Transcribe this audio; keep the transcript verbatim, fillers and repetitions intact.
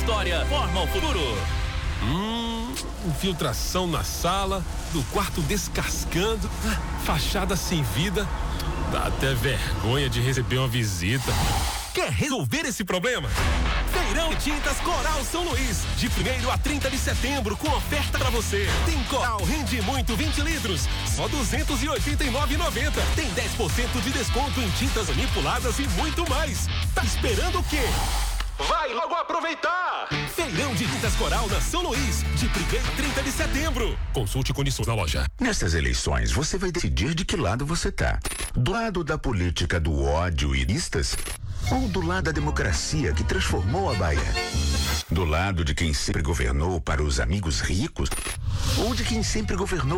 história forma o futuro. Hum, infiltração na sala, do quarto descascando, fachada sem vida. Dá até vergonha de receber uma visita. Quer resolver esse problema? Feirão Tintas Coral São Luís, de primeiro a trinta de setembro, com oferta pra você. Tem Coral Rende Muito vinte litros, só duzentos e oitenta e nove reais e noventa centavos. Tem dez por cento de desconto em tintas manipuladas e muito mais. Tá esperando o quê? Vai logo aproveitar! Feirão de Tintas Coral na São Luís, de primeiro a trinta de setembro. Consulte condições na loja. Nestas eleições, você vai decidir de que lado você tá. Do lado da política do ódio e listas? Ou do lado da democracia que transformou a Bahia? Do lado de quem sempre governou para os amigos ricos? Ou de quem sempre governou